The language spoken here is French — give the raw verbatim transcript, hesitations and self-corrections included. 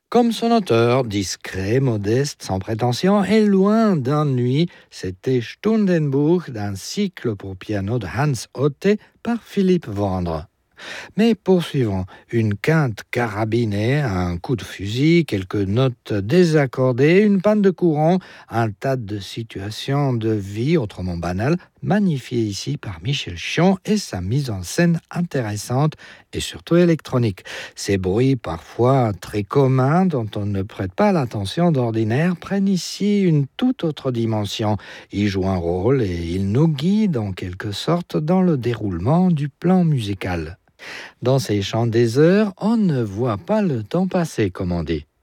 Comme son auteur, discret, modeste, sans prétention et loin d'ennui, c'était Stundenbuch d'un cycle pour piano de Hans Otte par Philippe Vendre. Mais poursuivons, une quinte carabinée, un coup de fusil, quelques notes désaccordées, une panne de courant, un tas de situations de vie autrement banales, magnifiées ici par Michel Chion et sa mise en scène intéressante et surtout électronique. Ces bruits parfois très communs dont on ne prête pas l'attention d'ordinaire prennent ici une toute autre dimension. Ils jouent un rôle et ils nous guident en quelque sorte dans le déroulement du plan musical. Dans ces champs déserts, on ne voit pas le temps passer, comme on dit.